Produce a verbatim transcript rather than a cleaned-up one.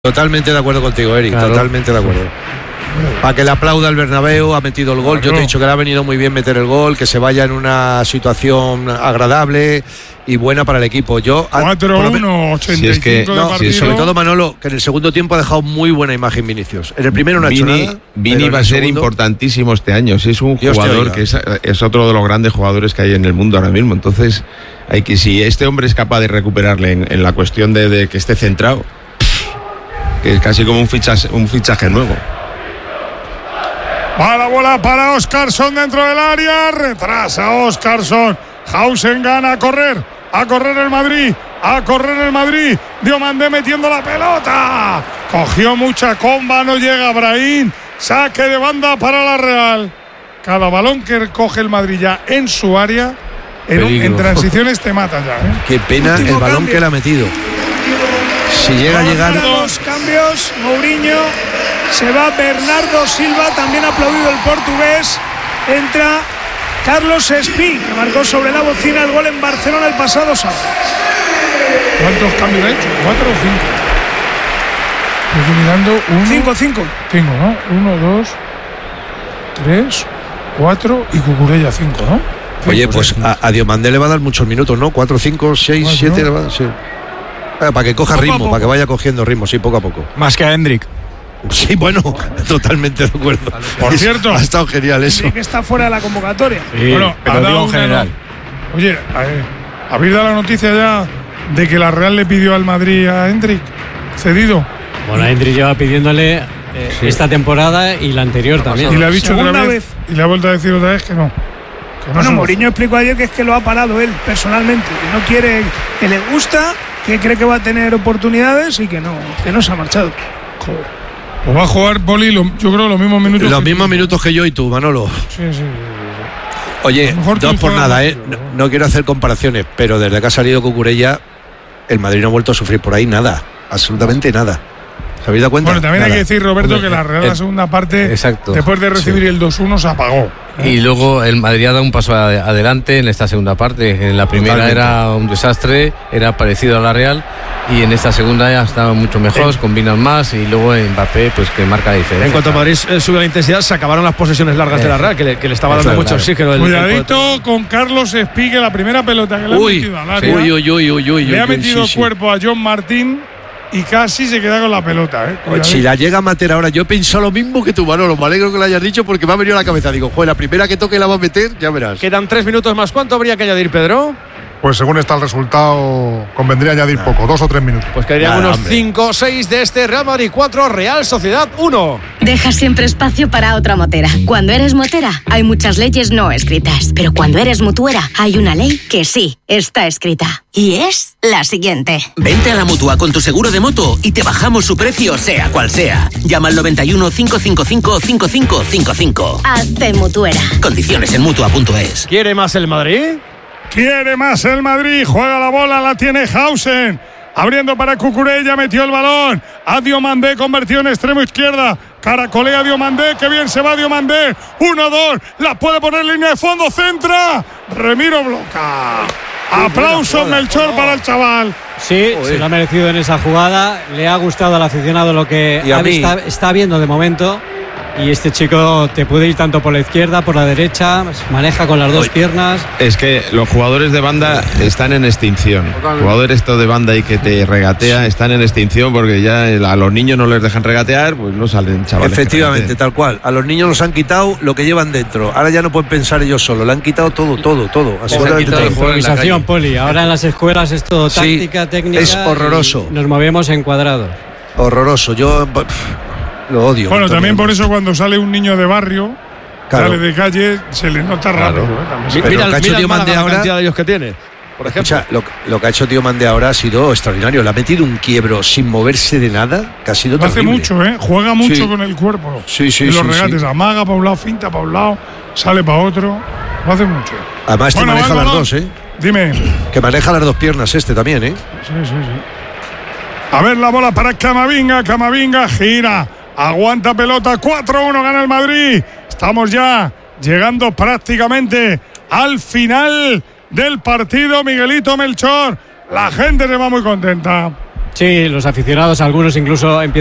Totalmente de acuerdo contigo, Eric, claro. Totalmente de acuerdo. Para que le aplauda el Bernabéu, ha metido el gol. Claro. Yo te he dicho que le ha venido muy bien meter el gol, que se vaya en una situación agradable y buena para el equipo. Yo cuatro uno, ochenta y cinco si es que, de no, partido. Sí, sobre todo Manolo, que en el segundo tiempo ha dejado muy buena imagen Vinicius. En el primero no ha hecho Vini, nada. Vini va a ser segundo, importantísimo este año. Si es un jugador que es, es otro de los grandes jugadores que hay en el mundo ahora mismo. Entonces, hay que si este hombre es capaz de recuperarle en, en la cuestión de, de que esté centrado, que es casi como un fichaje, un fichaje nuevo. Va la bola para Óscarson dentro del área, retrasa Óscarson, Hausen gana a correr, a correr el Madrid, a correr el Madrid, Diomandé metiendo la pelota, cogió mucha comba, no llega Brahim, saque de banda para la Real. Cada balón que coge el Madrid ya en su área, en, un, en transiciones te mata ya, ¿eh? Qué pena Último el balón cambio. Que le ha metido. Si llega a llegar. Dos cambios, Mourinho, se va Bernardo Silva, también aplaudido el portugués. Entra Carlos Espí, que marcó sobre la bocina el gol en Barcelona el pasado sábado. ¿Cuántos cambios ha hecho? ¿Cuatro o cinco? Estoy mirando uno. Cinco, cinco. Cinco, ¿no? Uno, dos, tres, cuatro y Cucurella cinco, ¿no? Cinco, Oye, pues a, a Diomandé le va a dar muchos minutos, ¿no? Cuatro, cinco, seis, ¿no? siete, le va a dar, sí. Para que coja poco ritmo, para que vaya cogiendo ritmo, sí, poco a poco. Más que a Hendrik. Sí, bueno, totalmente de acuerdo. Por cierto, ha estado genial eso. Que está fuera de la convocatoria. Sí, bueno, pero digo en general. No. Oye, eh, ¿habéis dado la noticia ya de que la Real le pidió al Madrid a Hendrik cedido? Bueno, Hendrik lleva pidiéndole eh, sí. esta temporada y la anterior no, también. Y le ha dicho otra vez, vez y le ha vuelto a decir otra vez que no. Que no bueno, Mourinho explicó ayer que es que lo ha parado él personalmente, que no quiere, que le gusta, que cree que va a tener oportunidades y que no, que no se ha marchado. Joder. Pues va a jugar Poli, lo, yo creo, los mismos minutos. Los que mismos tú. minutos que yo y tú, Manolo. Sí, sí, sí, sí. Oye, dos por nada, ¿eh? No, no quiero hacer comparaciones, pero desde que ha salido Cucurella, el Madrid no ha vuelto a sufrir por ahí nada, absolutamente nada. ¿Se habéis dado cuenta? Bueno, también nada. Hay que decir, Roberto, Hombre, que la Real, eh, la segunda parte, exacto, después de recibir sí. el dos uno, se apagó. Y luego el Madrid ha dado un paso adelante en esta segunda parte. En la primera Totalmente. Era un desastre, era parecido a la Real, y en esta segunda ya estaba mucho mejor, sí. combinan más, y luego Mbappé, pues que marca la diferencia. En cuanto a Madrid eh, sube la intensidad, se acabaron las posesiones largas eh, de la Real, que le, que le estaba dando mucho oxígeno. Cuidadito el con Carlos Espí, que la primera pelota que le uy, ha metido al área, uy, uy, uy, uy, uy, le ha uy, metido sí, cuerpo sí. a John Martín. Y casi se queda con la pelota, ¿eh? Pues si la llega a meter ahora, yo he pensado lo mismo que tú, Manolo. Me alegro que lo hayas dicho porque me ha venido a la cabeza. Digo, joder, la primera que toque la va a meter, ya verás. Quedan tres minutos más. ¿Cuánto habría que añadir, Pedro? Pues según está el resultado, convendría añadir nah. poco, dos o tres minutos. Pues quedarían nah, unos cinco o seis de este Real Madrid cuatro, Real Sociedad uno. Deja siempre espacio para otra motera. Cuando eres motera, hay muchas leyes no escritas. Pero cuando eres mutuera, hay una ley que sí está escrita. Y es la siguiente. Vente a la Mutua con tu seguro de moto y te bajamos su precio, sea cual sea. Llama al noventa y uno, cinco cinco cinco, cinco cinco cinco cinco. Hazte mutuera. Condiciones en mutua punto es. ¿Quiere más el Madrid? Quiere más el Madrid, juega la bola, la tiene Hausen, abriendo para Cucurella, metió el balón, a Diomandé, convertido en extremo izquierda, caracolea Diomandé, que bien se va Diomandé, uno dos, la puede poner en línea de fondo, centra, Remiro bloca. Aplausos, Melchor, para el chaval. Sí, Joder. se lo ha merecido en esa jugada, le ha gustado al aficionado lo que está, está viendo de momento. Y este chico te puede ir tanto por la izquierda, por la derecha, maneja con las dos Oye, piernas. Es que los jugadores de banda están en extinción. Jugadores estos de banda y que te regatea están en extinción porque ya a los niños no les dejan regatear, pues no salen chavales. Efectivamente, tal cual. A los niños nos han quitado lo que llevan dentro. Ahora ya no pueden pensar ellos solos. Le han quitado todo, todo, todo. Absolutamente todo. Improvisación, Poli. Ahora en las escuelas es todo táctica, sí, técnica. Es horroroso. Nos movemos en cuadrados. Horroroso. Yo... Lo odio. Bueno, también por eso cuando sale un niño de barrio, claro. sale de calle, se le nota rápido. Claro. ¿eh? Mira, mira, mira Diomandé ahora, la cantidad de ellos que tiene. Por ejemplo. Escucha, lo, lo que ha hecho Diomandé ahora ha sido extraordinario. Le ha metido un quiebro sin moverse de nada, que ha sido lo terrible. Hace mucho, ¿eh? Juega mucho sí. con el cuerpo. Sí, sí, y sí. los regates, sí. amaga para un lado, finta para un lado, sale para otro. Lo hace mucho. Además, bueno, este maneja vale, las dos, ¿eh? Dime. Que maneja las dos piernas este también, ¿eh? Sí, sí, sí. A ver la bola para Camavinga. Camavinga gira. Aguanta pelota, cuatro uno gana el Madrid. Estamos ya llegando prácticamente al final del partido, Miguelito Melchor. La gente se va muy contenta. Sí, los aficionados, algunos incluso empiezan